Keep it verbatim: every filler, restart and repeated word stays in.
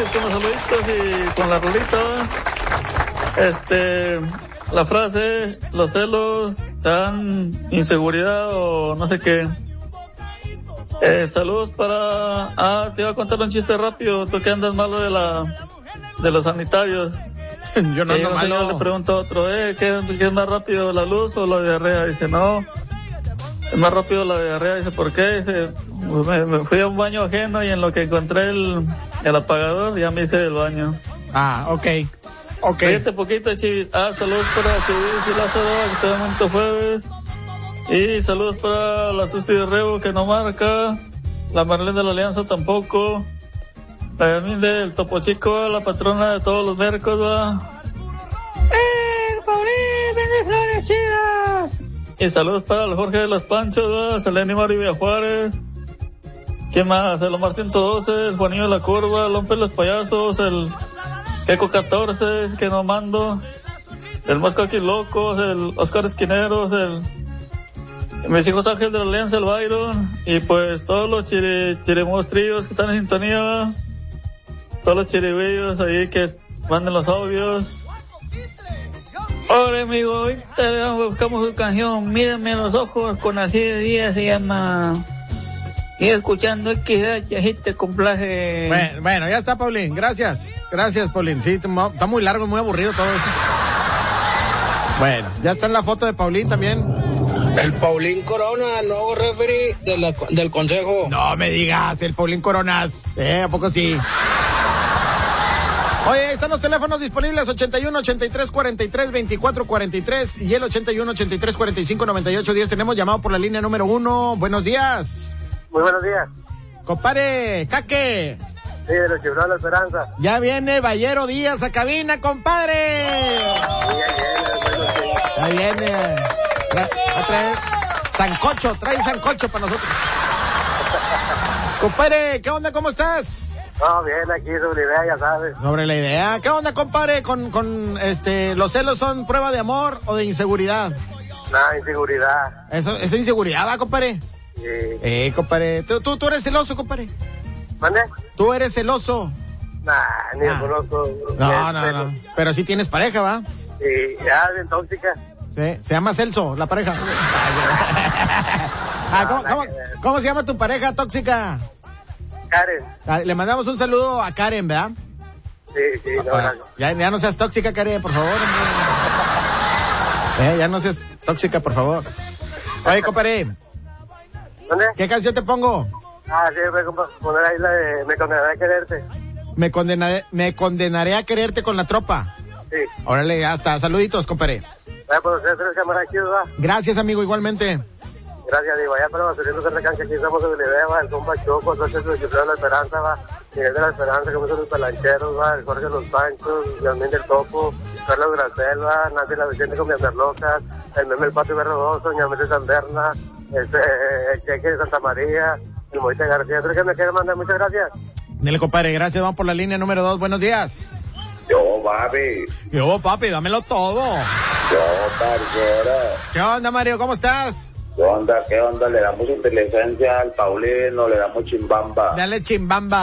con los saluditos y con la rolita. Este, la frase, los celos dan inseguridad o no sé qué. Eh, saludos para... Ah, te iba a contar un chiste rápido, tú que andas malo de la de los sanitarios. Yo no ando malo. Un señor le pregunta a otro, eh, ¿qué, ¿qué es más rápido, la luz o la diarrea? Dice, no, es más rápido la diarrea. Dice, ¿por qué? Dice, me, me fui a un baño ajeno y en lo que encontré el, el apagador ya me hice el baño. Ah, ok. Ok. Fíjate poquito, Chivis. Ah, saludos para Chivis y Lázaro, que te momento jueves. Y saludos para la Susi de Rebo, que no marca. La Marlene de la Alianza tampoco. La Yasmín del Topo Chico, la patrona de todos los mercos, va. ¡Eh, Paulín, vende flores chidas! Y saludos para el Jorge de los Panchos, va. Selene Maribia Juárez. ¿Quién más? El Omar ciento doce, el Juanillo de la Curva, el Lompe de los Payasos, el Eco catorce, que no mando. El Mosco aquí Locos, el Oscar Esquineros, el... mis hijos Ángel de la Alianza, el Byron, y pues todos los chiri, chirimostrillos que están en sintonía, ¿va? Todos los chiribillos ahí que manden los audios. Hola amigo, ahorita buscamos su canción, mírenme los ojos con así de día, se llama... Y escuchando X H, así te complace. Bueno, bueno, ya está, Paulín, gracias, gracias, Paulín, sí, está muy largo y muy aburrido todo eso. Bueno, ya está en la foto de Paulín también. El Paulín Corona, el nuevo referee de la, del consejo. No me digas, el Paulín Coronas. Eh, ¿a poco sí? Oye, están los teléfonos disponibles, ochenta y uno, ochenta y tres, cuarenta y tres, veinticuatro, cuarenta y tres y el ochenta y uno, ochenta y tres, cuarenta y cinco, noventa y ocho, diez. Tenemos llamado por la línea número uno. Buenos días. Muy buenos días. Compadre, Caque. Sí, de los Chiflados de la Esperanza. Ya viene Ballero Díaz a cabina, compadre. Sí, ya viene, Ya viene. Otra vez. Sancocho, trae sancocho para nosotros. Compadre, ¿qué onda? ¿Cómo estás? No, bien, aquí sobre la idea, ya sabes. Sobre la idea. ¿Qué onda, compadre? Con, con, este, ¿los celos son prueba de amor o de inseguridad? Nada, inseguridad. Eso, ¿es inseguridad, va, compadre? Sí. Eh, compadre. ¿Tú, tú, tú eres celoso, compadre? ¿Mande? ¿Tú eres celoso? Nah, ni Ah. lo conozco. No, no, no. Pero sí tienes pareja, ¿va? Sí, ya, bien tóxica. Sí, se llama Celso, la pareja. Ah, ¿cómo, cómo, ¿Cómo se llama tu pareja tóxica? Karen. Ah, le mandamos un saludo a Karen, ¿verdad? Sí, sí, no, Ah, no. ya, ya no seas tóxica, Karen, por favor. Eh, ya no seas tóxica, por favor. Oye, compadre, ¿Dónde? ¿qué canción te pongo? Ah, sí, voy a poner ahí la de Me condenaré a quererte. Me condenaré, me condenaré a quererte con la tropa. Sí. Órale, hasta. Saluditos, compadre. Vaya por ustedes tres camaradas chidos, va. Gracias, amigo, igualmente. Gracias, digo, allá para los saliendo de la cancha, aquí estamos en la idea, va, el compa Choco, Sánchez de Chiflado de la Esperanza, va, Miguel de la Esperanza, como son los pelancheros, va, el Jorge de los Panchos, Yasmín del Topo, Carlos Gracel, va, Nancy la Vicente con Mias Merlocas, el Meme el Pato Berrodoso, Ñamel de San Berna, este, el Cheque de Santa María, el Moite García, ¿tú que me quiere mandar? Muchas gracias. Dile, compadre, gracias, vamos por la línea número dos, buenos días. Yo, papi. Yo, papi, dámelo todo. Yo, parcero. ¿Qué onda, Mario? ¿Cómo estás? ¿Qué onda? ¿Qué onda? Le damos inteligencia al Paulino, le damos chimbamba. Dale chimbamba.